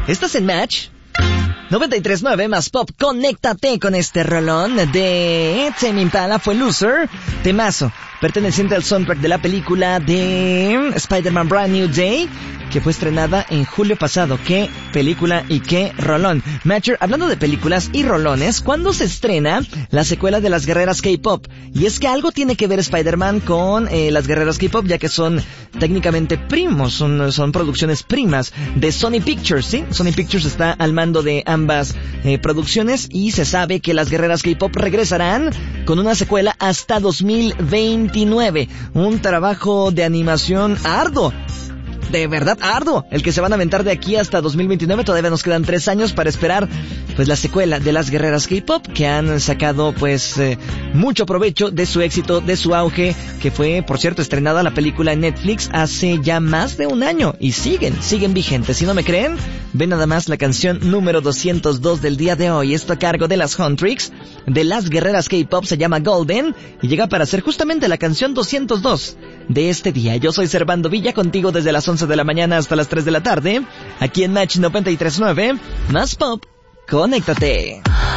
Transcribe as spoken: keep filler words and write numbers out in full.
Estás en Match noventa y tres punto nueve más pop. Conéctate con este rolón de Tame Impala. Fue Loser, temazo perteneciente al soundtrack de la película de Spider-Man Brand New Day, que fue estrenada en julio pasado. Qué película y qué rolón. Matcher, hablando de películas y rolones, ¿cuándo se estrena la secuela de Las Guerreras K-Pop? Y es que algo tiene que ver Spider-Man con eh, Las Guerreras K-Pop, ya que son técnicamente primos, son, son producciones primas de Sony Pictures, ¿sí? Sony Pictures está al mando de ambas eh, producciones, y se sabe que Las Guerreras K-Pop regresarán con una secuela hasta dos mil veintinueve. Un trabajo de animación arduo. De verdad arduo, el que se van a aventar de aquí hasta dos mil veintinueve. Todavía nos quedan tres años para esperar pues la secuela de Las Guerreras K-Pop, que han sacado pues eh, mucho provecho de su éxito, de su auge, que fue, por cierto, estrenada la película en Netflix hace ya más de un año, y siguen, siguen vigentes. Si no me creen, ven nada más la canción número doscientos dos del día de hoy. Esto a cargo de las Huntrix, de Las Guerreras K-Pop, se llama Golden, y llega para ser justamente la canción doscientos dos de este día. Yo soy Servando Villa, contigo desde las once de la mañana hasta las tres de la tarde, aquí en Match noventa y tres punto nueve, más pop, conéctate.